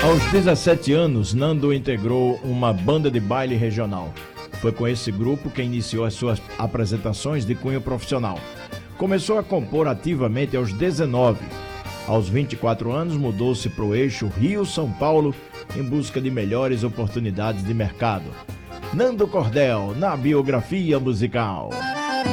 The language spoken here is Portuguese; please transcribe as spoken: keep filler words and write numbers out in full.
Aos dezessete anos, Nando integrou uma banda de baile regional. Foi com esse grupo que iniciou as suas apresentações de cunho profissional. Começou a compor ativamente aos dezenove. Aos vinte e quatro anos, mudou-se para o eixo Rio-São Paulo em busca de melhores oportunidades de mercado. Nando Cordel, na biografia musical.